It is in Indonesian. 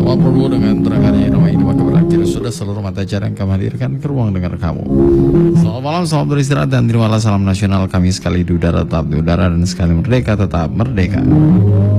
Pak Prabowo dengan terangkannya nama ini maka berakhir sudah seluruh mata acara yang kami hadirkan ke ruang dengar kamu. Selamat malam, selamat beristirahat dan terimalah salam nasional kami sekali di udara tetap di udara dan sekali merdeka tetap merdeka.